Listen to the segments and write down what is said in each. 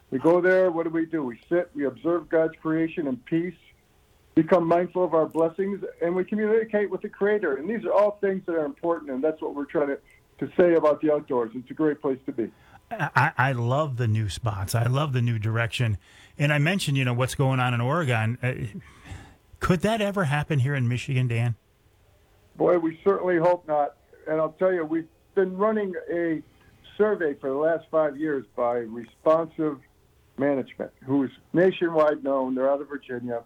We go there, what do? We sit, we observe God's creation in peace, become mindful of our blessings, and we communicate with the Creator. And these are all things that are important, and that's what we're trying to say about the outdoors. It's a great place to be. I love the new spots. I love the new direction. And I mentioned, what's going on in Oregon. Could that ever happen here in Michigan, Dan? Boy, we certainly hope not. And I'll tell you, we've been running a survey for the last 5 years by Responsive Management, who is nationwide known. They're out of Virginia.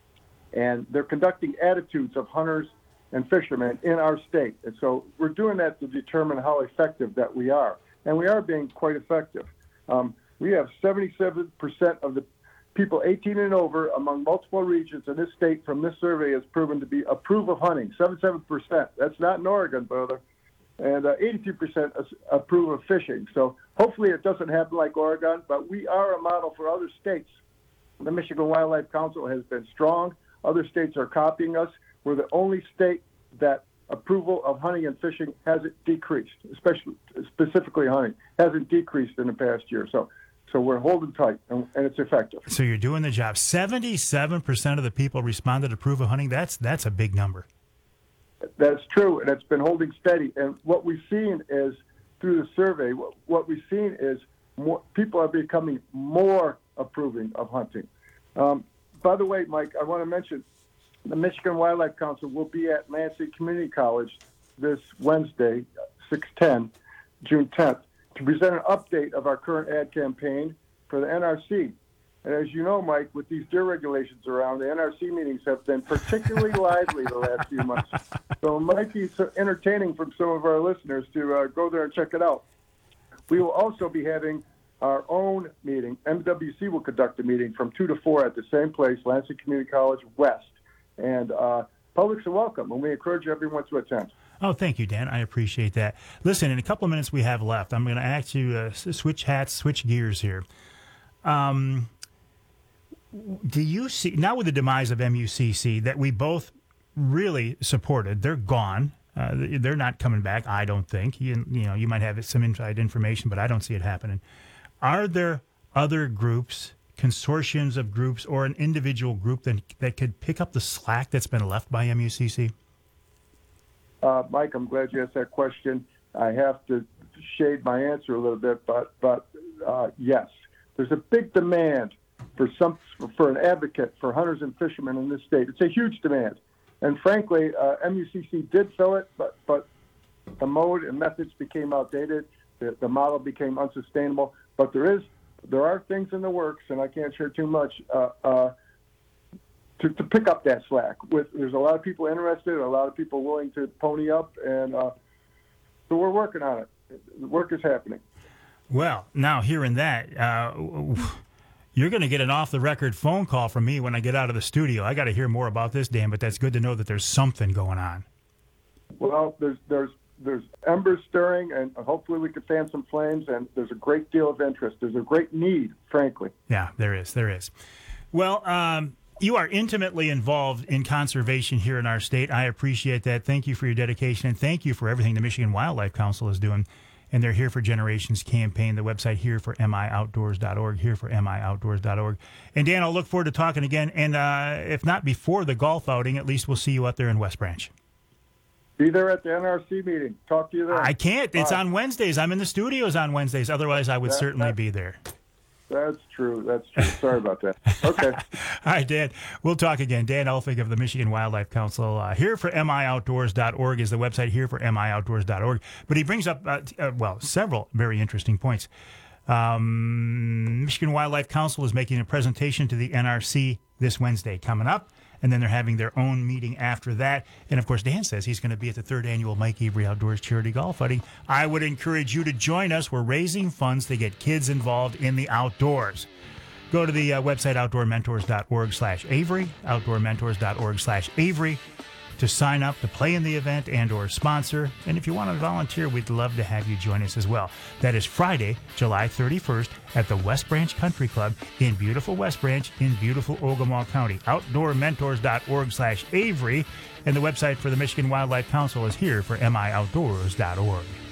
And they're conducting attitudes of hunters and fishermen in our state. And so we're doing that to determine how effective that we are. And we are being quite effective. We have 77% of the people 18 and over among multiple regions in this state from this survey has proven to approve of hunting. 77%. That's not in Oregon, brother. And 82% approve of fishing. So hopefully it doesn't happen like Oregon, but we are a model for other states. The Michigan Wildlife Council has been strong. Other states are copying us. We're the only state that approval of hunting and fishing hasn't decreased, specifically hunting, hasn't decreased in the past year. So we're holding tight, and it's effective. So you're doing the job. 77% of the people responded to approve of hunting. That's a big number. That's true, and it's been holding steady. And what we've seen is, through the survey, what we've seen is more people are becoming more approving of hunting. By the way, Mike, I want to mention the Michigan Wildlife Council will be at Lansing Community College this Wednesday, 6/10, June 10th, to present an update of our current ad campaign for the NRC. And as you know, Mike, with these deer regulations around, the NRC meetings have been particularly lively the last few months. So it might be entertaining for some of our listeners to go there and check it out. We will also be having our own meeting. MWC will conduct a meeting from 2 to 4 at the same place, Lansing Community College West. And publics are welcome, and we encourage everyone to attend. Oh, thank you, Dan. I appreciate that. Listen, in a couple of minutes we have left, I'm going to ask you to switch hats, switch gears here. Do you see, now with the demise of MUCC, that we both really supported, they're gone. They're not coming back, I don't think. You might have some inside information, but I don't see it happening. Are there other groups, consortiums of groups, or an individual group that could pick up the slack that's been left by MUCC? Mike, I'm glad you asked that question. I have to shade my answer a little bit, but yes, there's a big demand for an advocate for hunters and fishermen in this state. It's a huge demand, and frankly, MUCC did fill it, but the mode and methods became outdated. The model became unsustainable. But there are things in the works, and I can't share too much, to pick up that slack. There's a lot of people interested, a lot of people willing to pony up, and so we're working on it. The work is happening. Well, now hearing that, you're going to get an off-the-record phone call from me when I get out of the studio. I got to hear more about this, Dan, but that's good to know that there's something going on. Well, there's embers stirring, and hopefully we can fan some flames, and there's a great deal of interest. There's a great need, frankly. Yeah, there is. Well, you are intimately involved in conservation here in our state. I appreciate that. Thank you for your dedication, and thank you for everything the Michigan Wildlife Council is doing. And their Here for Generations campaign, the website hereformioutdoors.org, hereformioutdoors.org. And Dan, I'll look forward to talking again. And if not before the golf outing, at least we'll see you out there in West Branch. Be there at the NRC meeting. Talk to you there. I can't. It's on Wednesdays. I'm in the studios on Wednesdays. Otherwise, I would certainly be there. That's true. Sorry about that. Okay. All right, Dan. We'll talk again. Dan Elphig of the Michigan Wildlife Council. Hereformioutdoors.org is the website, hereformioutdoors.org. But he brings up, several very interesting points. Michigan Wildlife Council is making a presentation to the NRC this Wednesday coming up. And then they're having their own meeting after that. And, of course, Dan says he's going to be at the 3rd Annual Mike Avery Outdoors Charity Golf Outing. I would encourage you to join us. We're raising funds to get kids involved in the outdoors. Go to the website, outdoormentors.org/Avery, outdoormentors.org/Avery, to sign up to play in the event and or sponsor. And if you want to volunteer, we'd love to have you join us as well. That is Friday, July 31st at the West Branch Country Club in beautiful West Branch in beautiful Ogemaw County. Outdoormentors.org/Avery. And the website for the Michigan Wildlife Council is hereformioutdoors.org.